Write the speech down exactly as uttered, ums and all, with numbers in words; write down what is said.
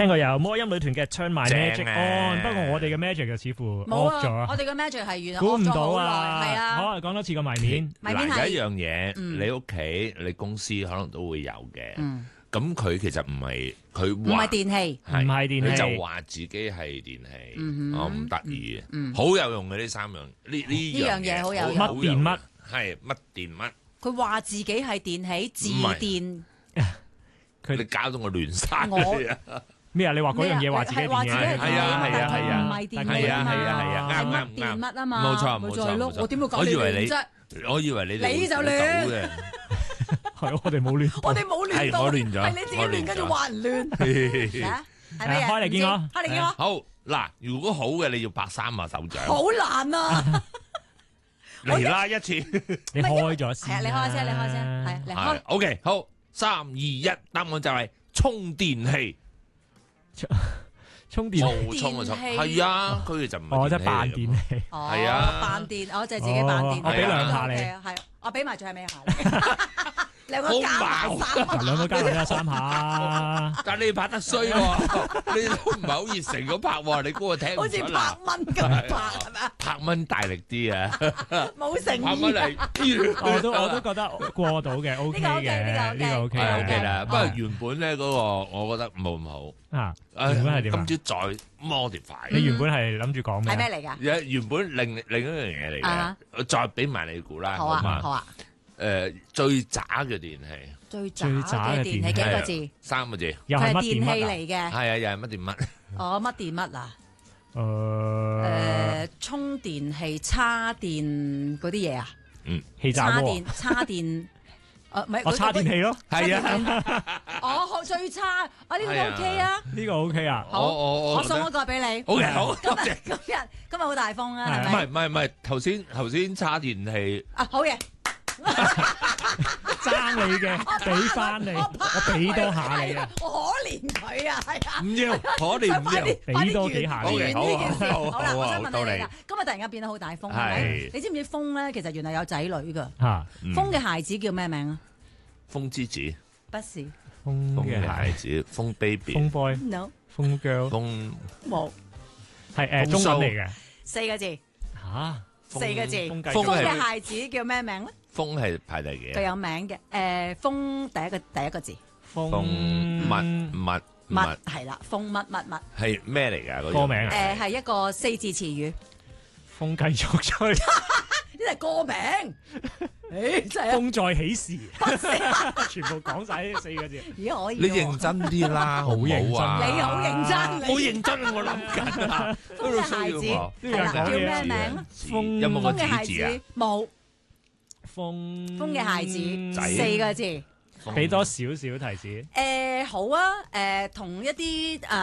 聽過有魔音女團嘅 Turn My 正 Magic 啊 On，不過我哋嘅 Magic 就似乎冇 off 咗啊！ 啊， 我哋嘅 magic 係原來估 off 唔到咗好耐， 啊， 係啊， 好啊，講多次個謎面， 嗱， 謎面係有一樣嘢， 嗯你屋企、你公司可能都會有嘅。 嗯， 咁佢其實唔係佢唔係話電器， 唔係電器佢就話自己係電器， 嗯哼我唔得意嗯嘅，好有用嘅呢三樣，呢呢呢樣嘢好有用乜電乜， 係乜電乜， 佢話自己係電器自唔係電， 佢你搞到我亂晒我咩啊？你話嗰樣嘢話自己係係話自己係電器， 係啊係啊係啊唔係電器係啊啊嘛， 係啊係啊啱啱乜電乜啊嘛， 冇錯咪冇錯冇錯就係咯我點會搞我以為你亂啫？ 我以為你哋你就會估到亂嘅， 係我哋冇亂， 我哋冇亂到， 係我亂咗係你自己亂， 我亂咗跟住話人亂，嚟啊係咩嘢？ 開嚟見我唔知開嚟見我， 好嗱，如果好嘅你要拍三下手掌， 好難啊！ 嚟啦一次， 你開咗先， 係啊，你開先，你開先，係你係開。 OK 好，三二一，答案就係充電器。 充電， 冇充嘅充， 電器係啊，佢哋就唔係哦，即係電器扮嚟㗎嘛電器， 哦係啊扮電，我就係自己扮電。 哦我俾兩下你係，我俾埋最後尾下你。兩個加埋好三嗱兩個加埋三下， 但係你拍得衰喎，你都唔係好熱誠咁拍喎，你估我聽唔好似出啦拍？蚊咁拍係咪啊？ 拍蚊大力啲啊！ 冇誠拍蚊意啊！ 嚟， 我都我都覺得過到嘅，OK 呢個 OK， 嘅， 呢個呢個 OK 係 OK 嘅啦。 嘅不過原本咧嗰個，我覺得冇咁好。 啊， 唉原本係點啊今朝再 modify， 你原本係諗住講咩啊？ 係咩嚟㗎？ 原原本另另一樣嘢嚟啊嘅，我再俾埋你估啦， 好啊， 嘛好？啊， 誒，最渣嘅電器， 最渣最渣嘅嘅電器電器幾個字？ 三個字， 又係乜佢係電器電乜啊？ 嚟嘅。 係啊，又係乜電乜？ 哦，乜電乜啊？ 誒， 誒，充電器、叉電嗰啲嘢啊？ 氣炸鍋叉電、叉電，誒唔係我叉電器咯， 係啊， 哦，好最差，啊呢個都 OK 啊！ 呢個 OK 啊， 好我我我送一個俾你。 OK 好，多謝。 今日今日好大風啊，係唔係咪？ 唔係唔係，頭先頭先叉電器， 啊，好嘢！ 爭你嘅，俾翻你，我俾多下你啊， 我可憐佢啊，係啊！ 唔要，可憐唔要。 俾多幾下你嘅完呢件事。 好啊好啦， 好啊我想問到你你㗎，今日突然間變得好大風，係咪係？ 你知唔知風咧？其實原來有仔女㗎。 嚇， 嗯風嘅孩子叫咩名啊？ 風之子， 不是風風嘅嘅孩子，風 baby， 風 boy、 ，no， 風 girl 風冇係誒中文嚟嘅四個字， 嚇， 四個字。 風繼風風係嘅孩子叫咩名咧？ 風係排第幾佢啊？ 有名嘅，誒風第一個第一個字， 風乜乜乜乜係啦，風乜乜乜， 係咩嚟㗎？嗰種歌名啊， 誒係一個四字詞語， 風繼續吹， 呢係歌名。誒真係啊！ 風再起時，全部講晒呢四個字， 咦可以喎？ 你認真啲啦，好唔好啊？ 你好認真，你好認真啊！我諗緊啊， 風嘅孩子係啦，叫咩名咧？ 風有冇個風嘅孩子字啊子？冇， 風風嘅孩子仔四個字。 俾多少少提示。 誒好啊，誒同一啲誒